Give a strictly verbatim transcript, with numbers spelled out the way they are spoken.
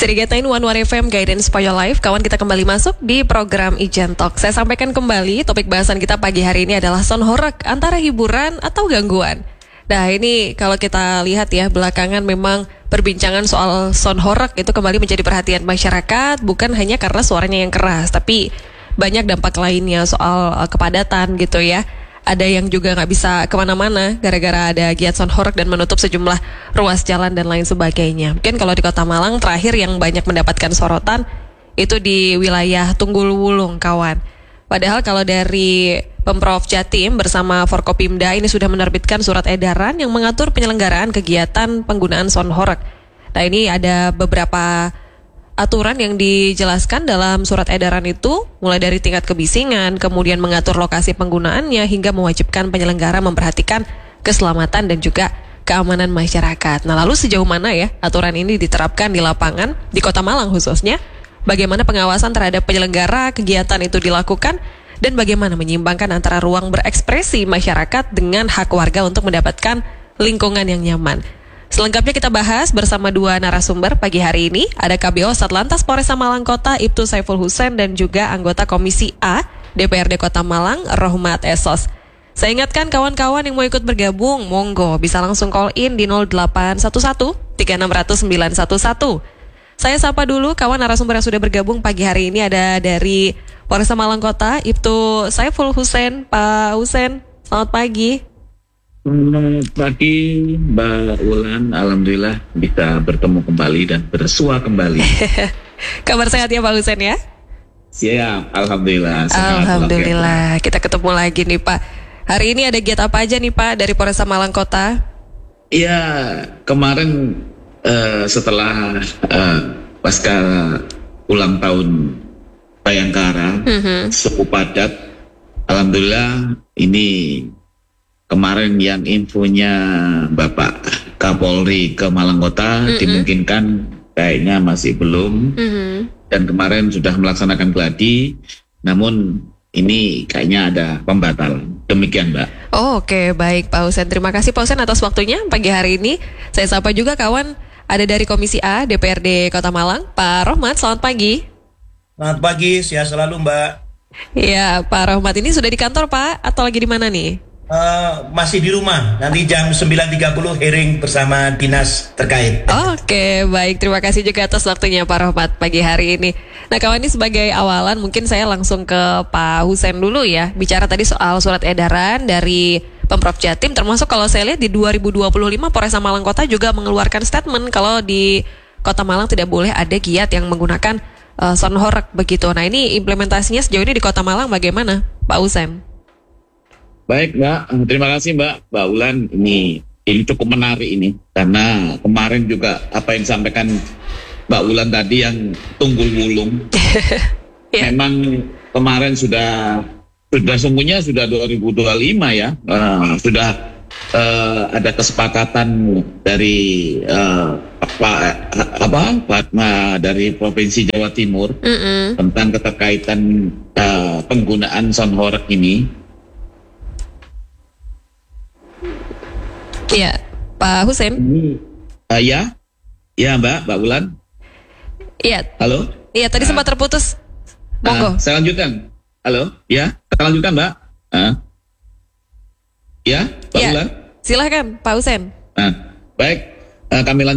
Sirigatain One One F M Guidance for Your Life. Kawan, kita kembali masuk di program Ijen Talk. Saya sampaikan kembali topik bahasan kita pagi hari ini adalah sound horeg, antara hiburan atau gangguan. Nah, ini kalau kita lihat ya, belakangan memang perbincangan soal sound horeg itu kembali menjadi perhatian masyarakat, bukan hanya karena suaranya yang keras, tapi banyak dampak lainnya soal uh, kepadatan gitu ya. Ada yang juga nggak bisa kemana-mana gara-gara ada giat sound horeg dan menutup sejumlah ruas jalan dan lain sebagainya. Mungkin kalau di Kota Malang terakhir yang banyak mendapatkan sorotan itu di wilayah Tunggul Wulung, kawan. Padahal kalau dari Pemprov Jatim bersama Forkopimda ini sudah menerbitkan surat edaran yang mengatur penyelenggaraan kegiatan penggunaan sound horeg. Nah, ini ada beberapa aturan yang dijelaskan dalam surat edaran itu, mulai dari tingkat kebisingan, kemudian mengatur lokasi penggunaannya, hingga mewajibkan penyelenggara memperhatikan keselamatan dan juga keamanan masyarakat. Nah, lalu sejauh mana ya aturan ini diterapkan di lapangan, di Kota Malang khususnya? Bagaimana pengawasan terhadap penyelenggara kegiatan itu dilakukan? Dan bagaimana menyeimbangkan antara ruang berekspresi masyarakat dengan hak warga untuk mendapatkan lingkungan yang nyaman? Selengkapnya kita bahas bersama dua narasumber pagi hari ini. Ada K B O Satlantas Polresta Malang Kota Ibtu Saiful Husain dan juga anggota Komisi A D P R D Kota Malang Rohmat Esos. Saya ingatkan kawan-kawan yang mau ikut bergabung, monggo bisa langsung call in di nol delapan satu satu tiga enam nol nol sembilan satu satu. Saya sapa dulu kawan narasumber yang sudah bergabung pagi hari ini. Ada dari Polresta Malang Kota Ibtu Saiful Husain. Pak Husain, selamat pagi. Selamat pagi Mbak Ulan, alhamdulillah bisa bertemu kembali dan bersua kembali. Kabar sehat ya Pak Husain ya? Siap, alhamdulillah. Alhamdulillah, kita ketemu lagi nih Pak. Hari ini ada giat apa aja nih Pak dari Polresta Malang Kota? Iya, kemarin uh, setelah uh, pasca ulang tahun Bayangkara, mm-hmm. cukup padat. Alhamdulillah ini kemarin yang infonya Bapak Kapolri ke Malang Kota, mm-hmm. dimungkinkan kayaknya masih belum. Mm-hmm. Dan kemarin sudah melaksanakan gladi, namun ini kayaknya ada pembatalan. Demikian, Mbak. Oh, oke, okay. Baik Pak Husain. Terima kasih Pak Husain atas waktunya pagi hari ini. Saya sapa juga kawan ada dari Komisi A D P R D Kota Malang, Pak Rohmat. Selamat pagi. Selamat pagi, sehat selalu Mbak. Iya, Pak Rohmat ini sudah di kantor Pak atau lagi di mana nih? Uh, masih di rumah, nanti jam sembilan tiga puluh hearing bersama dinas terkait. Oke, baik, terima kasih juga atas waktunya Pak Rohmat pagi hari ini. Nah kawan, ini sebagai awalan mungkin saya langsung ke Pak Husain dulu ya. Bicara tadi soal surat edaran dari Pemprov Jatim, termasuk kalau saya lihat di dua ribu dua puluh lima Polresta Malang Kota juga mengeluarkan statement kalau di Kota Malang tidak boleh ada giat yang menggunakan uh, sound horeg begitu. Nah ini implementasinya sejauh ini di Kota Malang bagaimana Pak Husain? Baik Mbak, terima kasih Mbak, Mbak Ulan. Ini ini cukup menarik ini karena kemarin juga apa yang disampaikan Mbak Ulan tadi yang Tunggul Wulung, yeah. Memang kemarin sudah sudah sungguhnya sudah dua ribu dua puluh lima ya, uh, sudah uh, ada kesepakatan dari uh, apa apa Fatma dari Provinsi Jawa Timur mm-hmm. tentang keterkaitan uh, penggunaan sound horeg ini. Iya, Pak Husain. Uh, ya, ya Mbak, Mbak Ulan. Iya. Halo. Iya, tadi uh, sempat terputus. Monggo. Uh, saya lanjutkan. Halo, ya, kita lanjutkan Mbak. Uh. Ya, Mbak ya, Ulan. Silahkan, Pak Husain. Uh, baik, uh, kami lanjutkan.